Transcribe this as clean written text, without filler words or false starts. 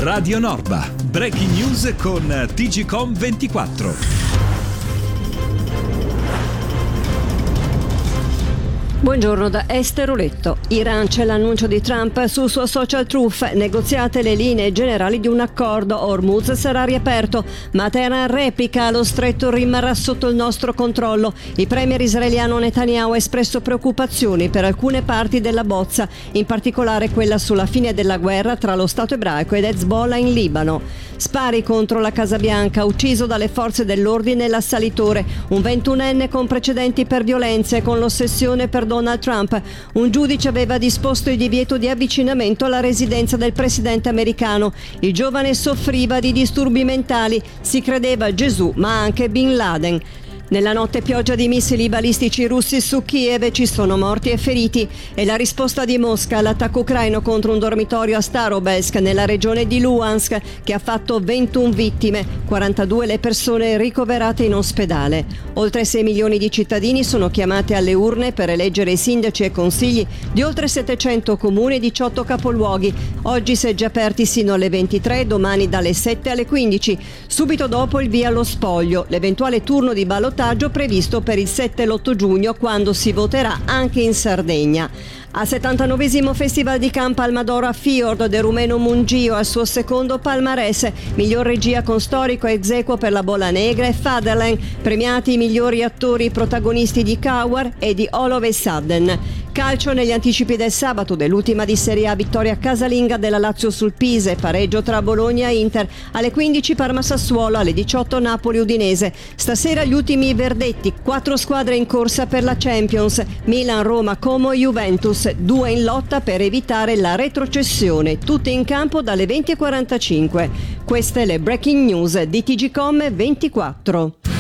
Radio Norba. Breaking news con TGcom 24. Buongiorno da Esther Oletto. Iran, c'è l'annuncio di Trump sul suo social Truth. Negoziate le linee generali di un accordo. Hormuz sarà riaperto, ma Teheran replica: lo stretto rimarrà sotto il nostro controllo. Il premier israeliano Netanyahu ha espresso preoccupazioni per alcune parti della bozza, in particolare quella sulla fine della guerra tra lo Stato ebraico ed Hezbollah in Libano. Spari contro la Casa Bianca, ucciso dalle forze dell'ordine l'assalitore, un 21enne con precedenti per violenze, con l'ossessione per Donald Trump. Un giudice aveva disposto il divieto di avvicinamento alla residenza del presidente americano. Il giovane soffriva di disturbi mentali, si credeva Gesù ma anche Bin Laden. Nella notte pioggia di missili balistici russi su Kiev, ci sono morti e feriti. E la risposta di Mosca all'attacco ucraino contro un dormitorio a Starobelsk nella regione di Luhansk, che ha fatto 21 vittime, 42 le persone ricoverate in ospedale. Oltre 6 milioni di cittadini sono chiamati alle urne per eleggere i sindaci e consigli di oltre 700 comuni e 18 capoluoghi. Oggi seggi aperti sino alle 23, domani dalle 7 alle 15. Subito dopo il via allo spoglio, l'eventuale turno di ballottaggio previsto per il 7 e l'8 giugno, quando si voterà anche in Sardegna. Al 79esimo Festival di Cannes Palma d'Oro a Fiord del rumeno Mungio, al suo secondo palmarès, miglior regia con storico ex aequo per La Bolla Negra e Fatherland, premiati i migliori attori protagonisti di Coward e di All of a Sudden. Calcio, negli anticipi del sabato dell'ultima di Serie A, vittoria casalinga della Lazio sul Pise, pareggio tra Bologna e Inter, alle 15 Parma Sassuolo, alle 18 Napoli Udinese. Stasera gli ultimi verdetti, 4 squadre in corsa per la Champions, Milan, Roma, Como e Juventus, 2 in lotta per evitare la retrocessione, tutte in campo dalle 20:45. Queste le breaking news di TGcom 24.